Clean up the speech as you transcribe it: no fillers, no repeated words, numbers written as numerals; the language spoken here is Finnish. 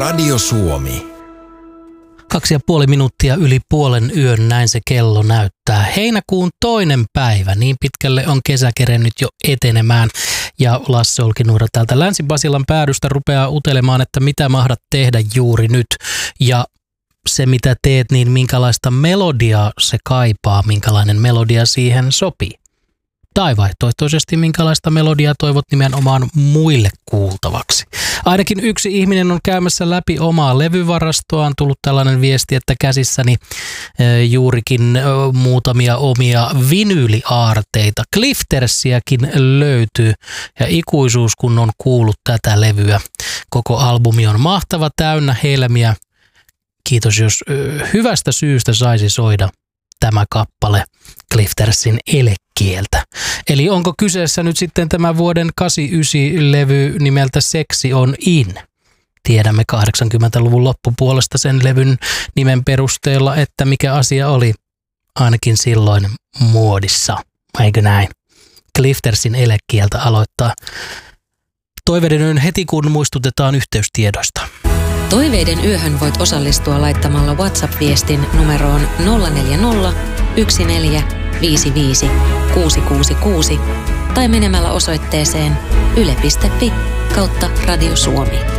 Radio Suomi. 2,5 minuuttia yli puolen yön, näin se kello näyttää. Heinäkuun 2. päivä, niin pitkälle on kesä kerennyt jo etenemään. Ja Lasse Olkinuora täältä Länsi-Basilan päädystä rupeaa utelemaan, että mitä mahdat tehdä juuri nyt. Ja se mitä teet, niin minkälaista melodiaa se kaipaa, minkälainen melodia siihen sopii. Tai vaihtoehtoisesti minkälaista melodiaa toivot nimenomaan muille kuultavaksi. Ainakin yksi ihminen on käymässä läpi omaa levyvarastoaan. Tullut tällainen viesti, että käsissäni juurikin muutamia omia vinyyliaarteita. Cliftersiäkin löytyy ja ikuisuus kun on kuullut tätä levyä. Koko albumi on mahtava, täynnä helmiä. Kiitos jos hyvästä syystä saisi soida tämä kappale Cliftersin Elekieltä. Eli onko kyseessä nyt sitten tämä vuoden 89-levy nimeltä Seksi on in? Tiedämme 80-luvun loppupuolesta sen levyn nimen perusteella, että mikä asia oli ainakin silloin muodissa. Eikö näin? Cliftersin Elekieltä aloittaa Toiveiden yön heti kun muistutetaan yhteystiedoista. Toiveiden yöhön voit osallistua laittamalla WhatsApp-viestin numeroon 040 1455 666 tai menemällä osoitteeseen yle.fi/Radio Suomi.